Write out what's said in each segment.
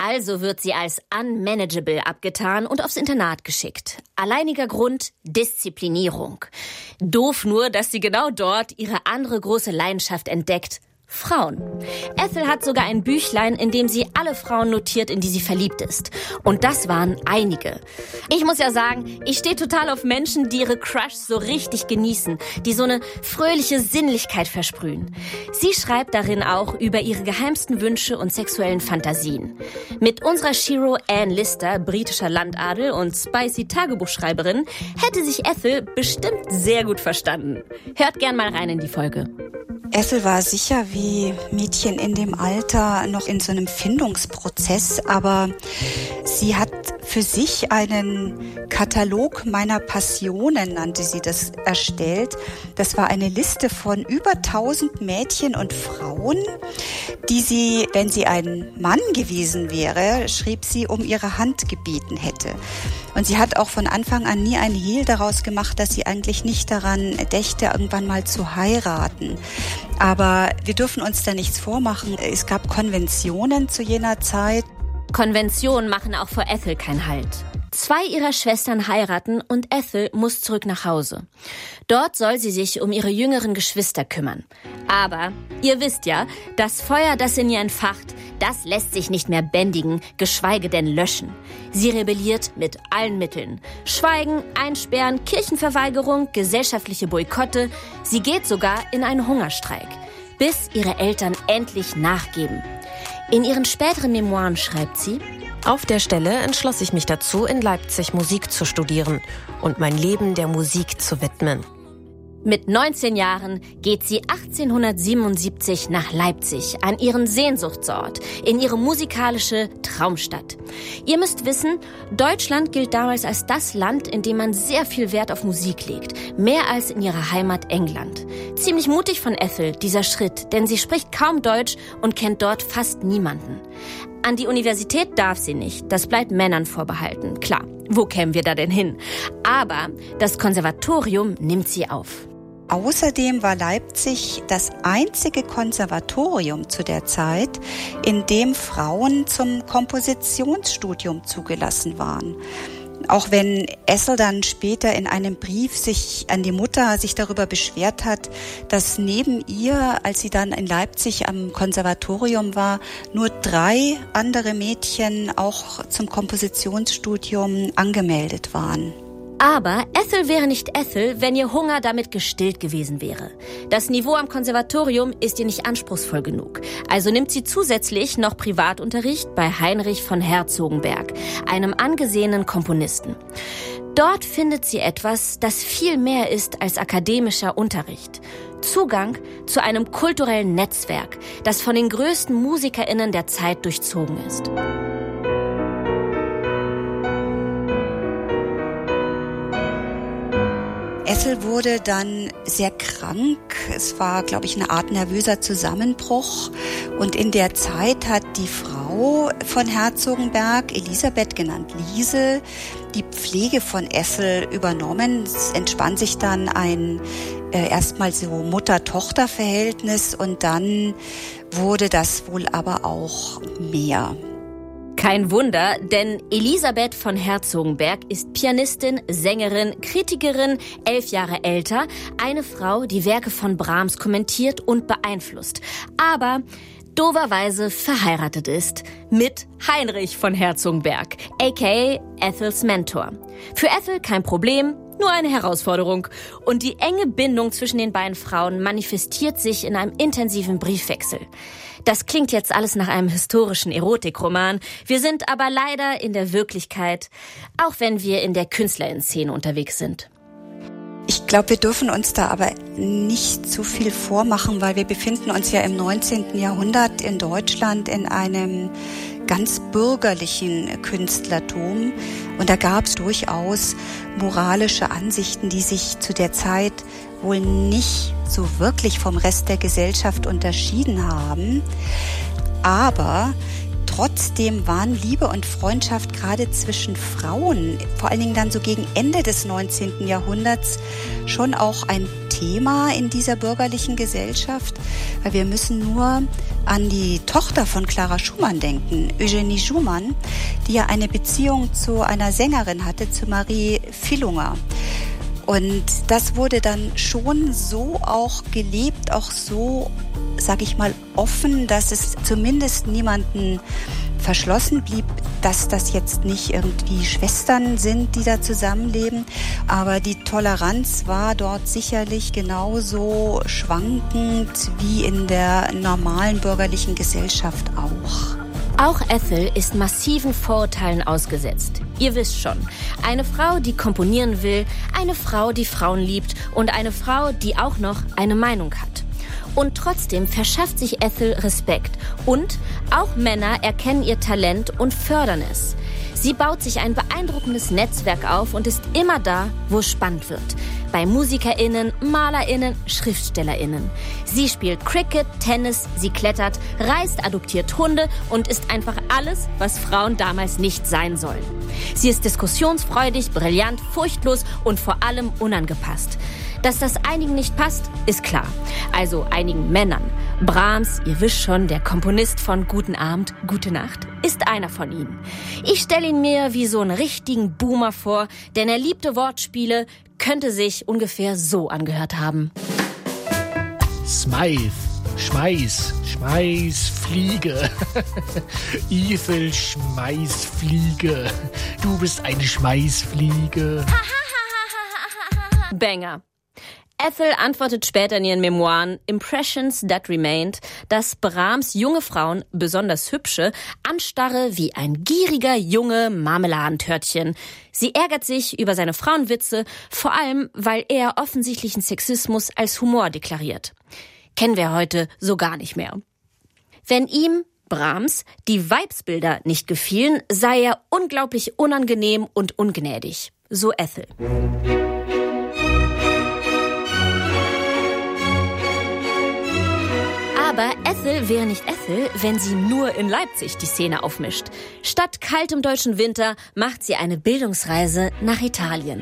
Also wird sie als unmanageable abgetan und aufs Internat geschickt. Alleiniger Grund: Disziplinierung. Doof nur, dass sie genau dort ihre andere große Leidenschaft entdeckt: Frauen. Ethel hat sogar ein Büchlein, in dem sie alle Frauen notiert, in die sie verliebt ist. Und das waren einige. Ich muss ja sagen, ich stehe total auf Menschen, die ihre Crushs so richtig genießen, die so eine fröhliche Sinnlichkeit versprühen. Sie schreibt darin auch über ihre geheimsten Wünsche und sexuellen Fantasien. Mit unserer Shiro Ann Lister, britischer Landadel und spicy Tagebuchschreiberin, hätte sich Ethel bestimmt sehr gut verstanden. Hört gern mal rein in die Folge. Ethel war sicher wie Mädchen in dem Alter noch in so einem Findungsprozess, aber sie hat für sich einen Katalog meiner Passionen, nannte sie das, erstellt. Das war eine Liste von über 1000 Mädchen und Frauen, die sie, wenn sie ein Mann gewesen wäre, schrieb sie, um ihre Hand gebeten hätte. Und sie hat auch von Anfang an nie ein Hehl daraus gemacht, dass sie eigentlich nicht daran dächte, irgendwann mal zu heiraten. Aber wir dürfen uns da nichts vormachen. Es gab Konventionen zu jener Zeit. Konventionen machen auch vor Ethel keinen Halt. 2 ihrer Schwestern heiraten und Ethel muss zurück nach Hause. Dort soll sie sich um ihre jüngeren Geschwister kümmern. Aber ihr wisst ja, das Feuer, das in ihr entfacht, das lässt sich nicht mehr bändigen, geschweige denn löschen. Sie rebelliert mit allen Mitteln. Schweigen, Einsperren, Kirchenverweigerung, gesellschaftliche Boykotte. Sie geht sogar in einen Hungerstreik, bis ihre Eltern endlich nachgeben. In ihren späteren Memoiren schreibt sie: Auf der Stelle entschloss ich mich dazu, in Leipzig Musik zu studieren und mein Leben der Musik zu widmen. Mit 19 Jahren geht sie 1877 nach Leipzig, an ihren Sehnsuchtsort, in ihre musikalische Traumstadt. Ihr müsst wissen, Deutschland gilt damals als das Land, in dem man sehr viel Wert auf Musik legt, mehr als in ihrer Heimat England. Ziemlich mutig von Ethel, dieser Schritt, denn sie spricht kaum Deutsch und kennt dort fast niemanden. An die Universität darf sie nicht, das bleibt Männern vorbehalten. Klar, wo kämen wir da denn hin? Aber das Konservatorium nimmt sie auf. Außerdem war Leipzig das einzige Konservatorium zu der Zeit, in dem Frauen zum Kompositionsstudium zugelassen waren. Auch wenn Ethel dann später in einem Brief sich an die Mutter darüber beschwert hat, dass neben ihr, als sie dann in Leipzig am Konservatorium war, nur 3 andere Mädchen auch zum Kompositionsstudium angemeldet waren. Aber Ethel wäre nicht Ethel, wenn ihr Hunger damit gestillt gewesen wäre. Das Niveau am Konservatorium ist ihr nicht anspruchsvoll genug. Also nimmt sie zusätzlich noch Privatunterricht bei Heinrich von Herzogenberg, einem angesehenen Komponisten. Dort findet sie etwas, das viel mehr ist als akademischer Unterricht. Zugang zu einem kulturellen Netzwerk, das von den größten MusikerInnen der Zeit durchzogen ist. Ethel wurde dann sehr krank. Es war, glaube ich, eine Art nervöser Zusammenbruch. Und in der Zeit hat die Frau von Herzogenberg, Elisabeth genannt Liesel, die Pflege von Ethel übernommen. Es entspann sich dann ein erstmal so Mutter-Tochter-Verhältnis und dann wurde das wohl aber auch mehr. Kein Wunder, denn Elisabeth von Herzogenberg ist Pianistin, Sängerin, Kritikerin, 11 Jahre älter, eine Frau, die Werke von Brahms kommentiert und beeinflusst, aber doverweise verheiratet ist mit Heinrich von Herzogenberg, aka Ethels Mentor. Für Ethel kein Problem, nur eine Herausforderung. Und die enge Bindung zwischen den beiden Frauen manifestiert sich in einem intensiven Briefwechsel. Das klingt jetzt alles nach einem historischen Erotikroman. Wir sind aber leider in der Wirklichkeit, auch wenn wir in der Künstlerinnen-Szene unterwegs sind. Ich glaube, wir dürfen uns da aber nicht zu viel vormachen, weil wir befinden uns ja im 19. Jahrhundert in Deutschland in einem ganz bürgerlichen Künstlertum. Und da gab es durchaus moralische Ansichten, die sich zu der Zeit wohl nicht so wirklich vom Rest der Gesellschaft unterschieden haben. Aber trotzdem waren Liebe und Freundschaft gerade zwischen Frauen, vor allen Dingen dann so gegen Ende des 19. Jahrhunderts, schon auch ein Thema in dieser bürgerlichen Gesellschaft. Weil wir müssen nur an die Tochter von Clara Schumann denken, Eugenie Schumann, die ja eine Beziehung zu einer Sängerin hatte, zu Marie Villunger. Und das wurde dann schon so auch gelebt, auch so, sag ich mal, offen, dass es zumindest niemanden verschlossen blieb, dass das jetzt nicht irgendwie Schwestern sind, die da zusammenleben. Aber die Toleranz war dort sicherlich genauso schwankend wie in der normalen bürgerlichen Gesellschaft auch. Auch Ethel ist massiven Vorurteilen ausgesetzt. Ihr wisst schon, eine Frau, die komponieren will, eine Frau, die Frauen liebt und eine Frau, die auch noch eine Meinung hat. Und trotzdem verschafft sich Ethel Respekt. Und auch Männer erkennen ihr Talent und fördern es. Sie baut sich ein beeindruckendes Netzwerk auf und ist immer da, wo es spannend wird. Bei MusikerInnen, MalerInnen, SchriftstellerInnen. Sie spielt Cricket, Tennis, sie klettert, reist, adoptiert Hunde und ist einfach alles, was Frauen damals nicht sein sollen. Sie ist diskussionsfreudig, brillant, furchtlos und vor allem unangepasst. Dass das einigen nicht passt, ist klar. Also einigen Männern. Brahms, ihr wisst schon, der Komponist von Guten Abend, Gute Nacht, ist einer von ihnen. Ich stelle ihn mir wie so einen richtigen Boomer vor, denn er liebte Wortspiele, könnte sich ungefähr so angehört haben. Smythe, Schmeiß, Fliege. Ethel Schmeißfliege. Du bist eine Schmeißfliege. Banger. Ethel antwortet später in ihren Memoiren Impressions That Remained, dass Brahms junge Frauen, besonders hübsche, anstarre wie ein gieriger junge Marmeladentörtchen. Sie ärgert sich über seine Frauenwitze, vor allem, weil er offensichtlichen Sexismus als Humor deklariert. Kennen wir heute so gar nicht mehr. Wenn ihm, Brahms, die Weibsbilder nicht gefielen, sei er unglaublich unangenehm und ungnädig. So Ethel. Aber Ethel wäre nicht Ethel, wenn sie nur in Leipzig die Szene aufmischt. Statt kaltem deutschen Winter macht sie eine Bildungsreise nach Italien.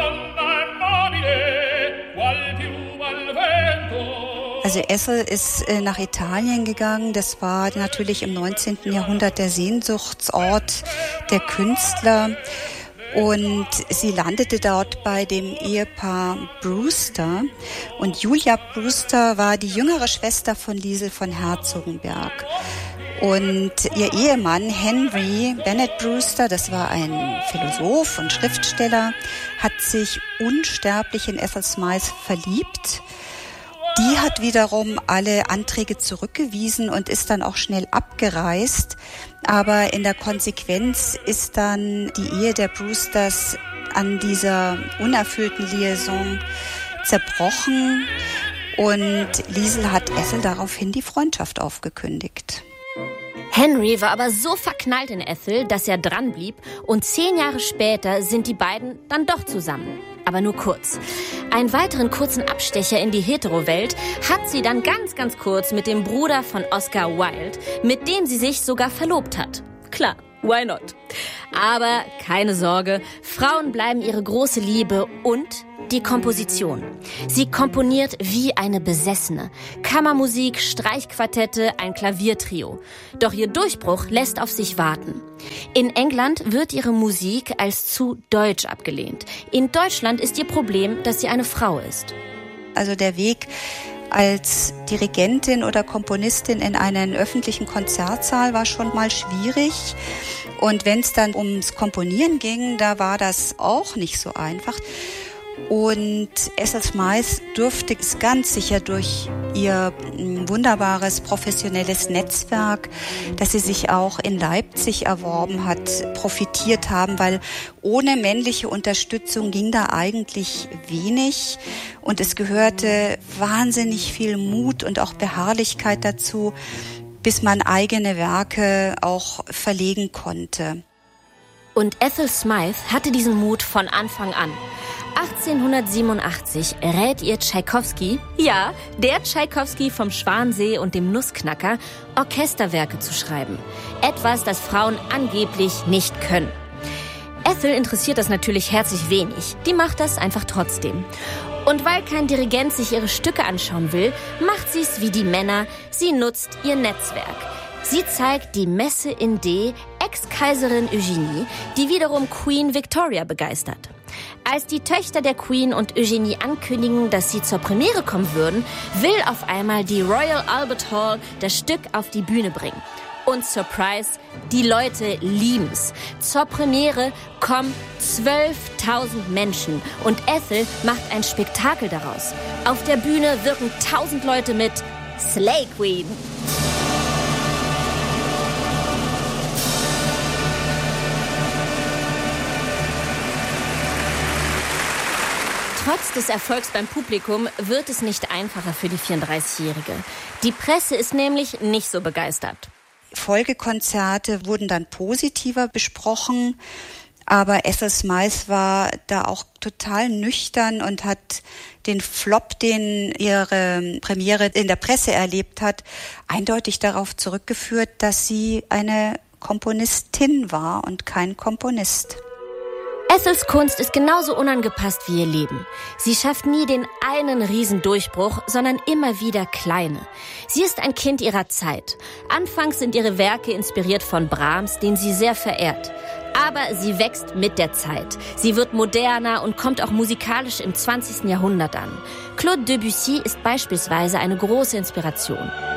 Also Ethel ist nach Italien gegangen. Das war natürlich im 19. Jahrhundert der Sehnsuchtsort der Künstler. Und sie landete dort bei dem Ehepaar Brewster. Und Julia Brewster war die jüngere Schwester von Liesel von Herzogenberg. Und ihr Ehemann Henry Bennett Brewster, das war ein Philosoph und Schriftsteller, hat sich unsterblich in Ethel Smythe verliebt. Die hat wiederum alle Anträge zurückgewiesen und ist dann auch schnell abgereist. Aber in der Konsequenz ist dann die Ehe der Brewsters an dieser unerfüllten Liaison zerbrochen. Und Liesel hat Ethel daraufhin die Freundschaft aufgekündigt. Henry war aber so verknallt in Ethel, dass er dranblieb. Und 10 Jahre später sind die beiden dann doch zusammen. Aber nur kurz. Einen weiteren kurzen Abstecher in die Hetero-Welt hat sie dann ganz kurz mit dem Bruder von Oscar Wilde, mit dem sie sich sogar verlobt hat. Klar, why not? Aber keine Sorge, Frauen bleiben ihre große Liebe und die Komposition. Sie komponiert wie eine Besessene. Kammermusik, Streichquartette, ein Klaviertrio. Doch ihr Durchbruch lässt auf sich warten. In England wird ihre Musik als zu deutsch abgelehnt. In Deutschland ist ihr Problem, dass sie eine Frau ist. Also der Weg als Dirigentin oder Komponistin in einen öffentlichen Konzertsaal war schon mal schwierig. Und wenn es dann ums Komponieren ging, da war das auch nicht so einfach. Und Ethel Smythe durfte es ganz sicher durch ihr wunderbares professionelles Netzwerk, das sie sich auch in Leipzig erworben hat, profitiert haben, weil ohne männliche Unterstützung ging da eigentlich wenig und es gehörte wahnsinnig viel Mut und auch Beharrlichkeit dazu, bis man eigene Werke auch verlegen konnte. Und Ethel Smythe hatte diesen Mut von Anfang an. 1887 rät ihr Tschaikowski, ja, der Tschaikowski vom Schwansee und dem Nussknacker, Orchesterwerke zu schreiben. Etwas, das Frauen angeblich nicht können. Ethel interessiert das natürlich herzlich wenig. Die macht das einfach trotzdem. Und weil kein Dirigent sich ihre Stücke anschauen will, macht sie es wie die Männer. Sie nutzt ihr Netzwerk. Sie zeigt die Messe in D Ex-Kaiserin Eugenie, die wiederum Queen Victoria begeistert. Als die Töchter der Queen und Eugenie ankündigen, dass sie zur Premiere kommen würden, will auf einmal die Royal Albert Hall das Stück auf die Bühne bringen. Und Surprise, die Leute lieben's. Zur Premiere kommen 12.000 Menschen und Ethel macht ein Spektakel daraus. Auf der Bühne wirken 1.000 Leute mit. Slay Queen! Trotz des Erfolgs beim Publikum wird es nicht einfacher für die 34-Jährige. Die Presse ist nämlich nicht so begeistert. Folgekonzerte wurden dann positiver besprochen, aber Ethel Smythe war da auch total nüchtern und hat den Flop, den ihre Premiere in der Presse erlebt hat, eindeutig darauf zurückgeführt, dass sie eine Komponistin war und kein Komponist. Ethels Kunst ist genauso unangepasst wie ihr Leben. Sie schafft nie den einen Riesendurchbruch, sondern immer wieder kleine. Sie ist ein Kind ihrer Zeit. Anfangs sind ihre Werke inspiriert von Brahms, den sie sehr verehrt. Aber sie wächst mit der Zeit. Sie wird moderner und kommt auch musikalisch im 20. Jahrhundert an. Claude Debussy ist beispielsweise eine große Inspiration.